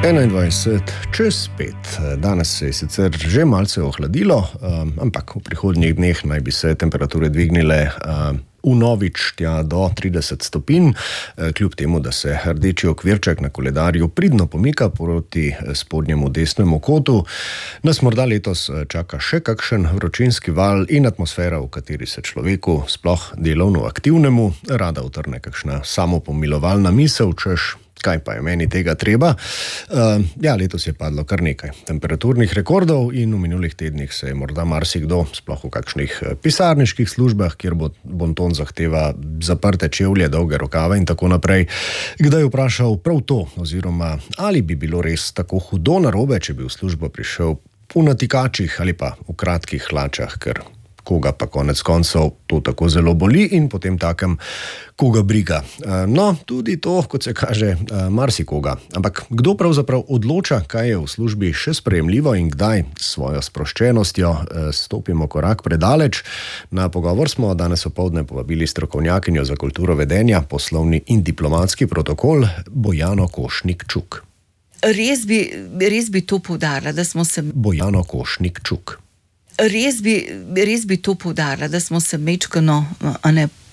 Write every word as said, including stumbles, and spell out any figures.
enaindvajset čez pet. Danes se je sicer že malce ohladilo, um, ampak v prihodnjih dneh naj bi se temperature dvignile um, vnovič tja do trideset stopinj, kljub temu, da se rdeči okvirček na koledarju pridno pomika proti spodnjemu desnemu kotu. Nas morda letos čaka še kakšen vročinski val in atmosfera, v kateri se človeku, sploh delovno aktivnemu, rada utrne kakšna samopomilovalna misel, češ, kaj pa je meni tega treba. Uh, ja, letos je padlo kar nekaj temperaturnih rekordov in v minulih tednih se je morda marsikdo, sploh v kakšnih pisarniških službah, kjer bo bonton zahteva zaprte čevlje, dolge rokave in tako naprej, kdaj vprašal prav to, oziroma ali bi bilo res tako hudo narobe, če bi v službo prišel v natikačih ali pa v kratkih hlačah, ker koga pa konec koncev to tako zelo boli in potem takem koga briga. No, tudi to, kot se kaže, marsikoga. Ampak kdo pravzaprav odloča, kaj je v službi še sprejemljivo in kdaj s svojo sproščenostjo stopimo korak predaleč? Na pogovor smo danes opoldne povabili strokovnjakinjo za kulturo vedenja, poslovni in diplomatski protokol, Bojano Košnik-Čuk. Res bi, res bi to poudarila, da smo se... Bojano Košnik-Čuk. Res bi, res bi to poudarila, da smo se mečkano, a ne,